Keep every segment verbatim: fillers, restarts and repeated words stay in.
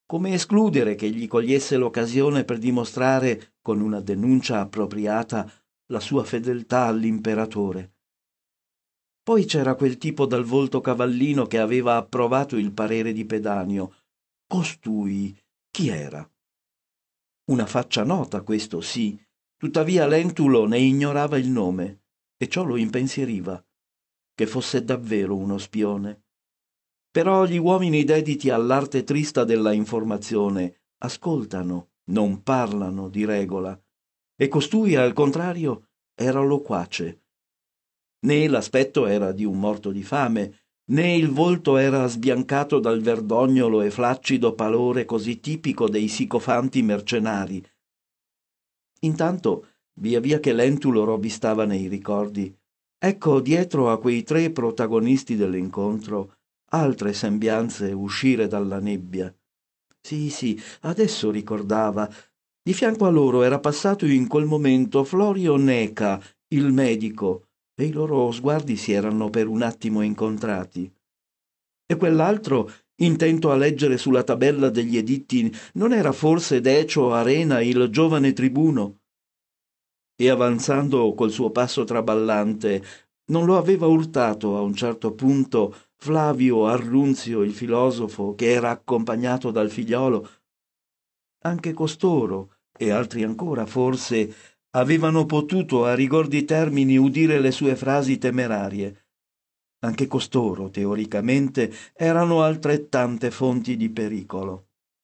Come escludere che egli cogliesse l'occasione per dimostrare, con una denuncia appropriata, la sua fedeltà all'imperatore? Poi c'era quel tipo dal volto cavallino che aveva approvato il parere di Pedanio. Costui chi era? Una faccia nota, questo sì, tuttavia Lentulo ne ignorava il nome, e ciò lo impensieriva, che fosse davvero uno spione. Però gli uomini dediti all'arte trista della informazione ascoltano, non parlano di regola, e costui, al contrario, era loquace. Né l'aspetto era di un morto di fame, né il volto era sbiancato dal verdognolo e flaccido palore così tipico dei sicofanti mercenari. Intanto, via via che Lentulo rovistava nei ricordi, ecco dietro a quei tre protagonisti dell'incontro altre sembianze uscire dalla nebbia. Sì, sì, adesso ricordava. Di fianco a loro era passato in quel momento Florio Neca, il medico, e i loro sguardi si erano per un attimo incontrati. E quell'altro, intento a leggere sulla tabella degli editti, non era forse Decio Arena, il giovane tribuno? E avanzando col suo passo traballante, non lo aveva urtato a un certo punto Flavio Arrunzio, il filosofo, che era accompagnato dal figliolo? Anche costoro, e altri ancora forse, avevano potuto a rigor di termini udire le sue frasi temerarie. Anche costoro, teoricamente, erano altrettante fonti di pericolo.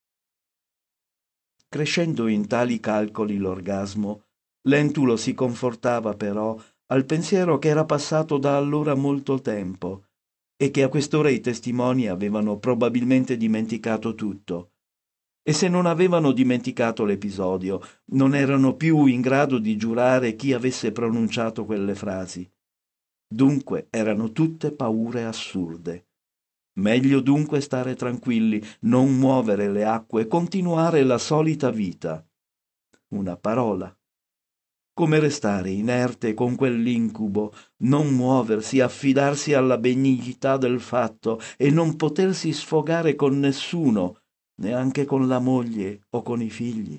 Crescendo in tali calcoli l'orgasmo, Lentulo si confortava però al pensiero che era passato da allora molto tempo e che a quest'ora i testimoni avevano probabilmente dimenticato tutto. E se non avevano dimenticato l'episodio, non erano più in grado di giurare chi avesse pronunciato quelle frasi. Dunque erano tutte paure assurde. Meglio dunque stare tranquilli, non muovere le acque e continuare la solita vita. Una parola. Come restare inerte con quell'incubo, non muoversi, affidarsi alla benignità del fatto e non potersi sfogare con nessuno, neanche con la moglie o con i figli.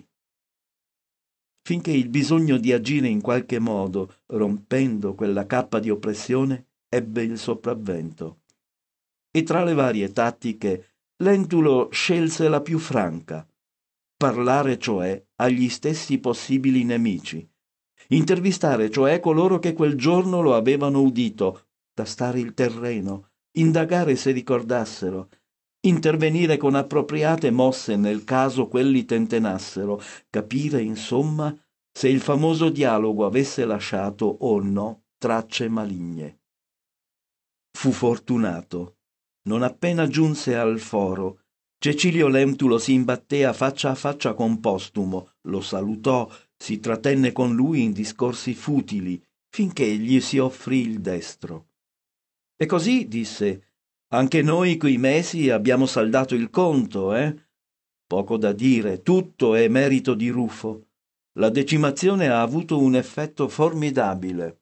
Finché il bisogno di agire in qualche modo, rompendo quella cappa di oppressione, ebbe il sopravvento. E tra le varie tattiche, Lentulo scelse la più franca, parlare cioè agli stessi possibili nemici, intervistare cioè coloro che quel giorno lo avevano udito, tastare il terreno, indagare se ricordassero, intervenire con appropriate mosse nel caso quelli tentenassero, capire insomma se il famoso dialogo avesse lasciato o no tracce maligne. Fu fortunato. Non appena giunse al foro, Cecilio Lentulo si imbatté a faccia a faccia con Postumo, lo salutò, si trattenne con lui in discorsi futili, finché gli si offrì il destro. E così, disse, anche noi quei mesi abbiamo saldato il conto, eh? Poco da dire, tutto è merito di Rufo. La decimazione ha avuto un effetto formidabile.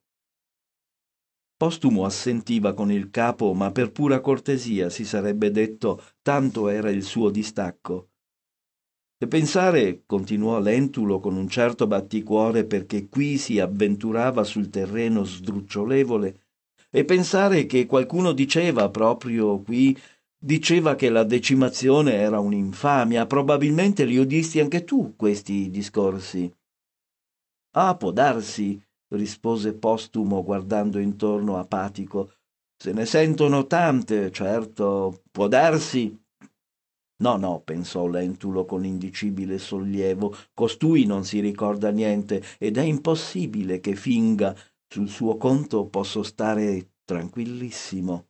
Postumo assentiva con il capo, ma per pura cortesia si sarebbe detto, tanto era il suo distacco. E pensare, continuò Lentulo con un certo batticuore perché qui si avventurava sul terreno sdrucciolevole, e pensare che qualcuno diceva proprio qui, diceva che la decimazione era un'infamia, probabilmente li udisti anche tu questi discorsi. Ah, può darsi, rispose Postumo guardando intorno apatico. Se ne sentono tante, certo, può darsi. No, no, pensò Lentulo con indicibile sollievo, costui non si ricorda niente ed è impossibile che finga. Sul suo conto posso stare tranquillissimo.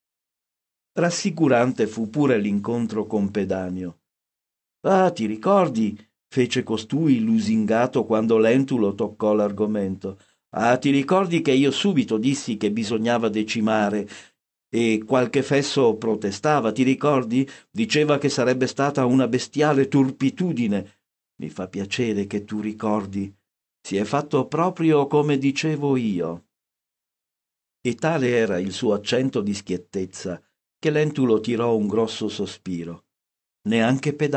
Rassicurante fu pure l'incontro con Pedanio. Ah, ti ricordi? Fece costui lusingato quando Lentulo toccò l'argomento. Ah, ti ricordi che io subito dissi che bisognava decimare e qualche fesso protestava, ti ricordi? Diceva che sarebbe stata una bestiale turpitudine. Mi fa piacere che tu ricordi. Si è fatto proprio come dicevo io. E tale era il suo accento di schiettezza che Lentulo tirò un grosso sospiro. Neanche